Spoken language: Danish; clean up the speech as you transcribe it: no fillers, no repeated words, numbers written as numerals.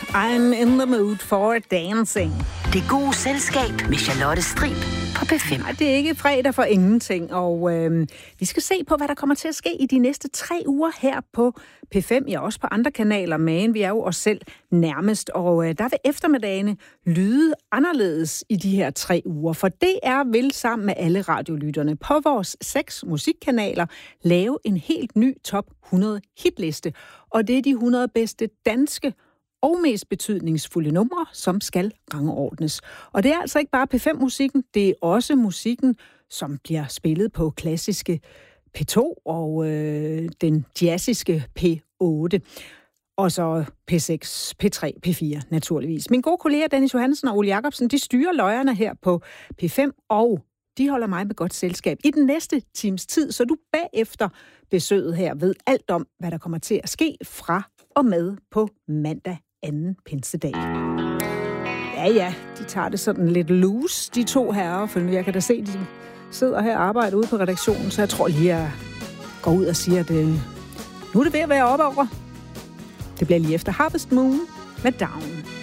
I'm in the mood for dancing. Det gode selskab med Charlotte Strib på P5. Nej, det er ikke fredag for ingenting, og vi skal se på, hvad der kommer til at ske i de næste 3 uger her på P5, ja også på andre kanaler, men vi er jo os selv nærmest, og der vil eftermiddagene lyde anderledes i de her 3 uger, for DR vil sammen med alle radiolytterne på vores 6 musikkanaler lave en helt ny top 100 hitliste, og det er de 100 bedste danske og mest betydningsfulde numre, som skal rangordnes. Og det er altså ikke bare P5-musikken, det er også musikken, som bliver spillet på klassiske P2 og den jazziske P8. Og så P6, P3, P4 naturligvis. Min gode kolleger Dennis Johansen og Ole Jacobsen, de styrer løjerne her på P5, og de holder mig med godt selskab i den næste times tid, så du bagefter besøget her ved alt om, hvad der kommer til at ske fra og med på mandag 2. pinsedag. Ja, de tager det sådan lidt loose, de 2 herrer, for jeg kan da se, de sidder her og arbejder ude på redaktionen, så jeg tror lige, at jeg går ud og siger, at nu er det ved at være op over. Det bliver lige efter Harvest Moon med Down.